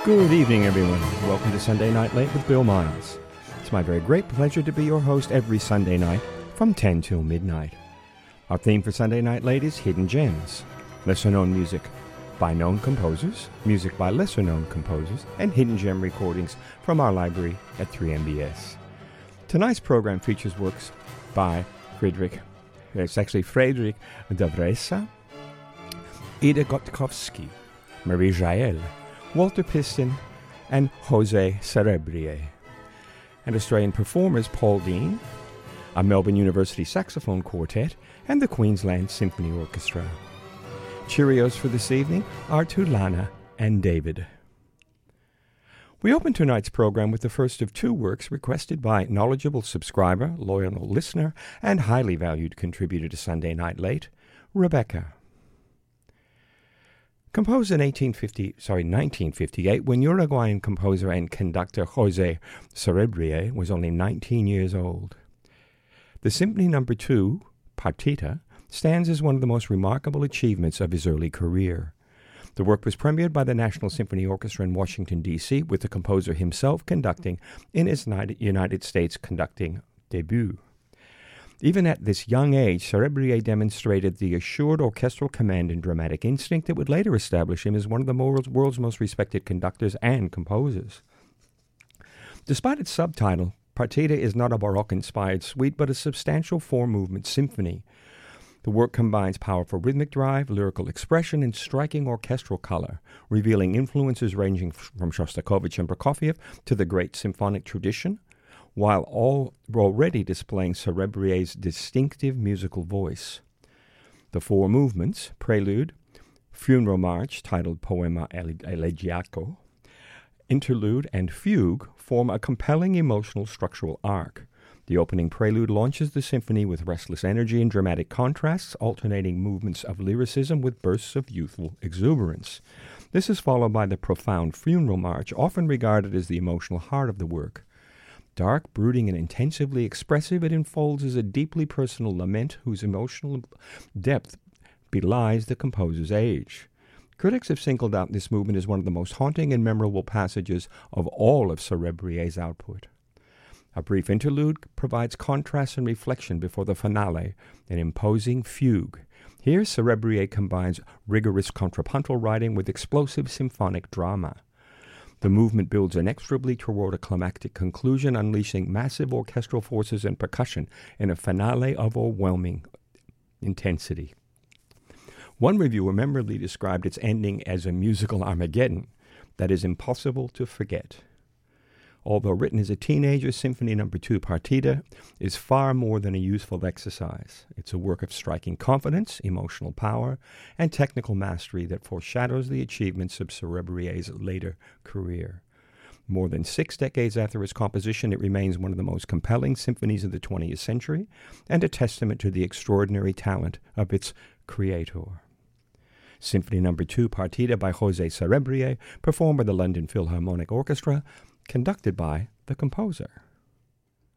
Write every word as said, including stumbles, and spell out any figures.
Good evening, everyone. Welcome to Sunday Night Late with Bill Miles. It's my very great pleasure to be your host every Sunday night from ten till midnight. Our theme for Sunday Night Late is Hidden Gems, lesser-known music by known composers, music by lesser-known composers, and hidden gem recordings from our library at three M B S. Tonight's program features works by Friedrich, it's actually Friedrich de Vresa, Ida Gottkowski, Marie Jael, Walter Piston, and Jose Cerebrier, and Australian performers Paul Dean, a Melbourne University saxophone quartet, and the Queensland Symphony Orchestra. Cheerios for this evening are to Lana and David. We open tonight's program with the first of two works requested by knowledgeable subscriber, loyal listener, and highly valued contributor to Sunday Night Late, Rebecca. Composed in eighteen fifty, sorry, nineteen fifty-eight, when Uruguayan composer and conductor Jose Cerebrier was only nineteen years old. The Symphony Number Two, Partita, stands as one of the most remarkable achievements of his early career. The work was premiered by the National Symphony Orchestra in Washington, D C, with the composer himself conducting in his United States conducting debut. Even at this young age, Cerebrier demonstrated the assured orchestral command and dramatic instinct that would later establish him as one of the world's most respected conductors and composers. Despite its subtitle, Partita is not a Baroque-inspired suite, but a substantial four-movement symphony. The work combines powerful rhythmic drive, lyrical expression, and striking orchestral color, revealing influences ranging from Shostakovich and Prokofiev to the great symphonic tradition, while all already displaying Cerebrier's distinctive musical voice. The four movements, Prelude, Funeral March, titled Poema Elegiaco, Interlude, and Fugue, form a compelling emotional structural arc. The opening prelude launches the symphony with restless energy and dramatic contrasts, alternating movements of lyricism with bursts of youthful exuberance. This is followed by the profound Funeral March, often regarded as the emotional heart of the work. Dark, brooding, and intensively expressive, it unfolds as a deeply personal lament whose emotional depth belies the composer's age. Critics have singled out this movement as one of the most haunting and memorable passages of all of Cerebrier's output. A brief interlude provides contrast and reflection before the finale, an imposing fugue. Here, Cerebrier combines rigorous contrapuntal writing with explosive symphonic drama. The movement builds inexorably toward a climactic conclusion, unleashing massive orchestral forces and percussion in a finale of overwhelming intensity. One reviewer memorably described its ending as a musical Armageddon that is impossible to forget. Although written as a teenager, Symphony Number Two, Partita, is far more than a useful exercise. It's a work of striking confidence, emotional power, and technical mastery that foreshadows the achievements of Cerebrier's later career. More than six decades after its composition, it remains one of the most compelling symphonies of the twentieth century, and a testament to the extraordinary talent of its creator. Symphony Number Two, Partita by Jose Cerebrier, performed by the London Philharmonic Orchestra, conducted by the composer.